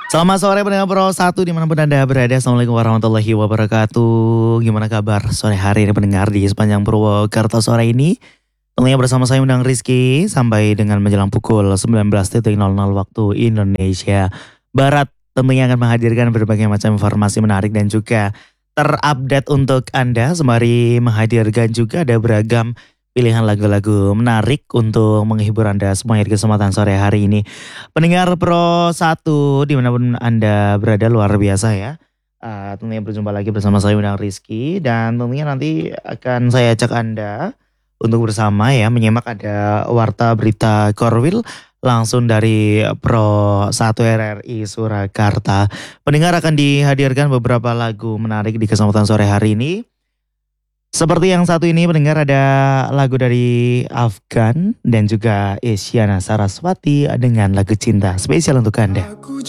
Selamat sore pendengar Pro 1 dimanapun Anda berada. Assalamualaikum warahmatullahi wabarakatuh. Gimana kabar sore hari ini pendengar di sepanjang Purwokerto sore ini? Tentunya bersama saya Undang Rizky sampai dengan menjelang pukul 19.00 waktu Indonesia Barat. Tentunya akan menghadirkan berbagai macam informasi menarik dan juga terupdate untuk Anda. Sembari menghadirkan juga ada beragam pilihan lagu-lagu menarik untuk menghibur Anda semuanya di kesempatan sore hari ini. Pendengar Pro 1 dimanapun Anda berada luar biasa ya. Tentunya berjumpa lagi bersama saya Undang Rizky. Dan tentunya nanti akan saya ajak Anda untuk bersama ya menyimak ada warta berita Korwil langsung dari Pro 1 RRI Surakarta. Pendengar akan dihadirkan beberapa lagu menarik di kesempatan sore hari ini. Seperti yang satu ini pendengar ada lagu dari Afgan dan juga Isyana Saraswati dengan lagu cinta spesial untuk Anda.